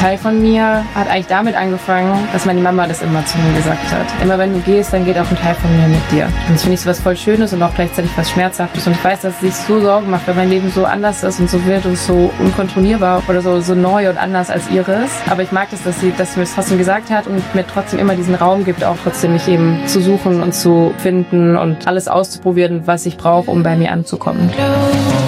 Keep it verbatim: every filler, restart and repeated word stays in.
Teil von mir hat eigentlich damit angefangen, dass meine Mama das immer zu mir gesagt hat. Immer wenn du gehst, dann geht auch ein Teil von mir mit dir. Und das finde ich so was voll Schönes und auch gleichzeitig was Schmerzhaftes. Und ich weiß, dass sie sich so Sorgen macht, weil mein Leben so anders ist und so wild und so unkontrollierbar oder so, so neu und anders als ihres. Aber ich mag das, dass sie, dass sie mir das trotzdem gesagt hat und mir trotzdem immer diesen Raum gibt, auch trotzdem mich eben zu suchen und zu finden und alles auszuprobieren, was ich brauche, um bei mir anzukommen.